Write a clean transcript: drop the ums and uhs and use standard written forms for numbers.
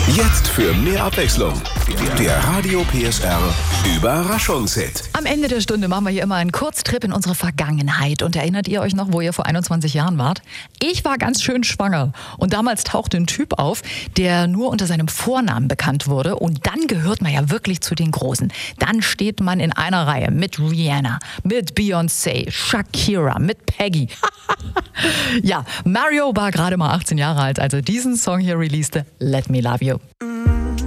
Jetzt für mehr Abwechslung. Der Radio PSR Überraschungshit. Am Ende der Stunde machen wir hier immer einen Kurztrip in unsere Vergangenheit. Und erinnert ihr euch noch, wo ihr vor 21 Jahren wart? Ich war ganz schön schwanger. Und damals tauchte ein Typ auf, der nur unter seinem Vornamen bekannt wurde. Und dann gehört man ja wirklich zu den Großen. Dann steht man in einer Reihe mit Rihanna, mit Beyoncé, Shakira, mit Peggy. Ja, Mario war gerade mal 18 Jahre alt, als er diesen Song hier releaste, Let Me Love You.